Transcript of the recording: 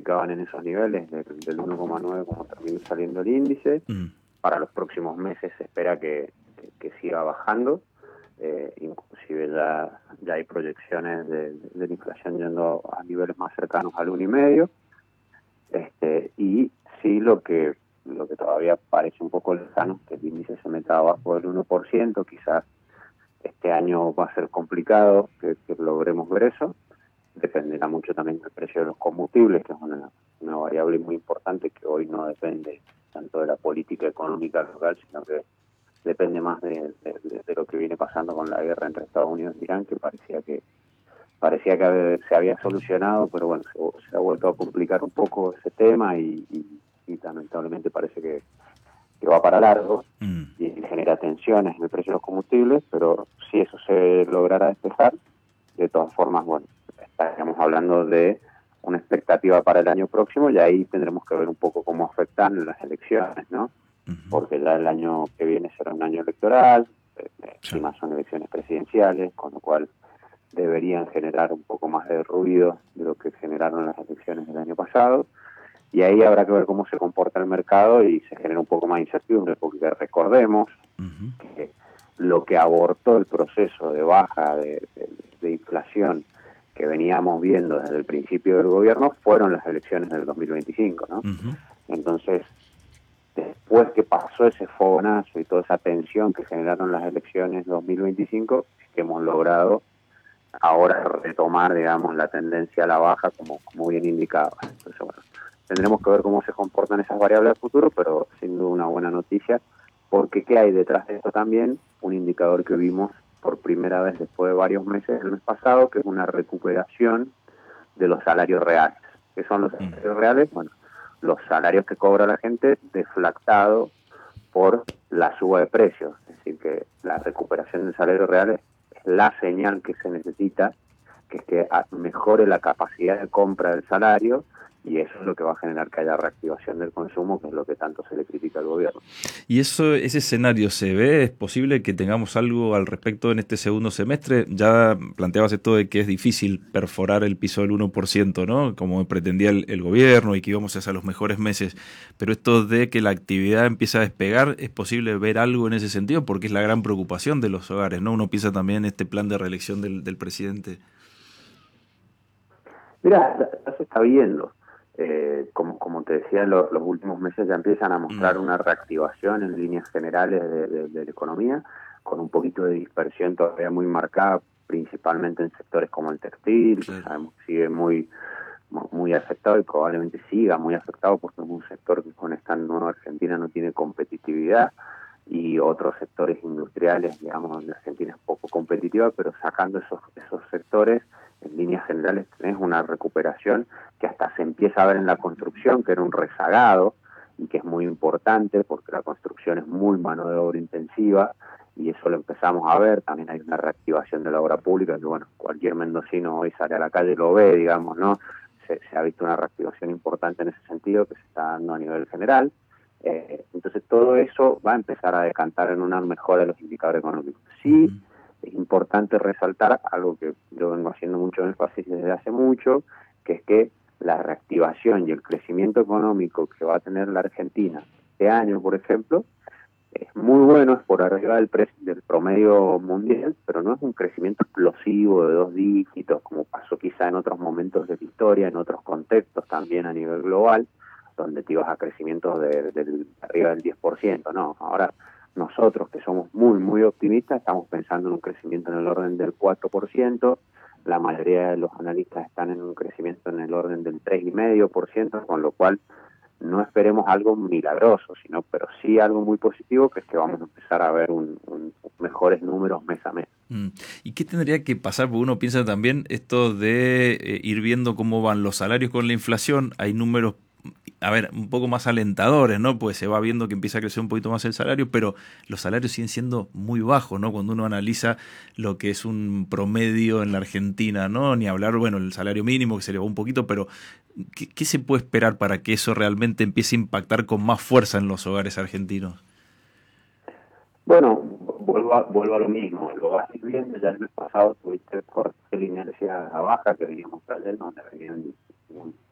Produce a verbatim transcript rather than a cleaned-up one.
ubicaban en esos niveles del, del uno coma nueve como terminó saliendo el índice. Mm. Para los próximos meses se espera que, que, que siga bajando, eh, inclusive ya, ya hay proyecciones de, de, de la inflación yendo a niveles más cercanos al uno y medio. Este, y sí lo que lo que todavía parece un poco lejano, que el índice se meta abajo del uno por ciento, quizás este año va a ser complicado que, que logremos ver eso. Dependerá mucho también del precio de los combustibles, que es una, una variable muy importante que hoy no depende tanto de la política económica local, sino que depende más de, de, de lo que viene pasando con la guerra entre Estados Unidos e Irán, que parecía que parecía que se había solucionado, pero bueno, se, se ha vuelto a complicar un poco ese tema y, y, y lamentablemente parece que, que va para largo mm. y genera tensiones en el precio de los combustibles, pero si eso se lograra despejar, de todas formas, bueno, estaríamos hablando de una expectativa para el año próximo y ahí tendremos que ver un poco cómo afectan las elecciones, ¿no? Uh-huh. Porque ya el año que viene será un año electoral, eh, sí. más son elecciones presidenciales, con lo cual deberían generar un poco más de ruido de lo que generaron las elecciones del año pasado, y ahí habrá que ver cómo se comporta el mercado y se genera un poco más de incertidumbre, porque recordemos uh-huh. que lo que abortó el proceso de baja de, de, de inflación que veníamos viendo desde el principio del gobierno fueron las elecciones del dos mil veinticinco, ¿no? Uh-huh. Entonces, después que pasó ese fogonazo y toda esa tensión que generaron las elecciones dos mil veinticinco, es que hemos logrado ahora retomar, digamos, la tendencia a la baja, como, como bien indicaba. Entonces, bueno, tendremos que ver cómo se comportan esas variables al futuro, pero sin duda una buena noticia, porque ¿qué hay detrás de esto también? Un indicador que vimos por primera vez después de varios meses el mes pasado, que es una recuperación de los salarios reales. ¿Qué son los salarios reales? Bueno, los salarios que cobra la gente deflactado por la suba de precios. Es decir, que la recuperación del salario real es la señal que se necesita, que es que mejore la capacidad de compra del salario, y eso es lo que va a generar que haya reactivación del consumo, que es lo que tanto se le critica al gobierno. ¿Y eso, ese escenario se ve? ¿Es posible que tengamos algo al respecto en este segundo semestre? Ya planteabas esto de que es difícil perforar el piso del uno por ciento, ¿no? Como pretendía el, el gobierno y que íbamos hacia los mejores meses. Pero esto de que la actividad empieza a despegar, ¿es posible ver algo en ese sentido? Porque es la gran preocupación de los hogares, ¿no? Uno piensa también en este plan de reelección del, del presidente. Mira, ya se está viendo. Eh, como, como te decía, lo, los últimos meses ya empiezan a mostrar mm. una reactivación en líneas generales de, de, de la economía, con un poquito de dispersión todavía muy marcada, principalmente en sectores como el textil, claro. que sabemos que sigue muy, muy afectado y probablemente siga muy afectado, porque es un sector que con esta nueva Argentina no tiene competitividad, y otros sectores industriales, digamos, donde Argentina es poco competitiva, pero sacando esos, esos sectores, en líneas generales tenés una recuperación que hasta se empieza a ver en la construcción, que era un rezagado y que es muy importante porque la construcción es muy mano de obra intensiva, y eso lo empezamos a ver. También hay una reactivación de la obra pública que, bueno, cualquier mendocino hoy sale a la calle y lo ve, digamos, ¿no? Se, se ha visto una reactivación importante en ese sentido que se está dando a nivel general. Eh, entonces todo eso va a empezar a decantar en una mejora de los indicadores económicos. Sí, es importante resaltar algo que yo vengo haciendo mucho énfasis desde hace mucho, que es que la reactivación y el crecimiento económico que va a tener la Argentina este año, por ejemplo, es muy bueno, es por arriba del, pre- del promedio mundial, pero no es un crecimiento explosivo de dos dígitos, como pasó quizá en otros momentos de la historia, en otros contextos también a nivel global, donde te ibas a crecimientos de, de, de arriba del diez por ciento, ¿no? Ahora nosotros, que somos muy, muy optimistas, estamos pensando en un crecimiento en el orden del cuatro por ciento, la mayoría de los analistas están en un crecimiento en el orden del tres coma cinco por ciento, con lo cual no esperemos algo milagroso, sino pero sí algo muy positivo, que es que vamos a empezar a ver un, un mejores números mes a mes. ¿Y qué tendría que pasar? Porque uno piensa también esto de eh, ir viendo cómo van los salarios con la inflación. Hay números, a ver, un poco más alentadores, ¿no? Pues se va viendo que empieza a crecer un poquito más el salario, pero los salarios siguen siendo muy bajos, ¿no? Cuando uno analiza lo que es un promedio en la Argentina, ¿no? Ni hablar, bueno, el salario mínimo que se elevó un poquito, pero ¿qué, qué se puede esperar para que eso realmente empiece a impactar con más fuerza en los hogares argentinos? Bueno, vuelvo a, vuelvo a lo mismo, lo vas viendo. Ya el mes pasado tuviste corte de lineal hacia la baja que veníamos trayendo, donde venían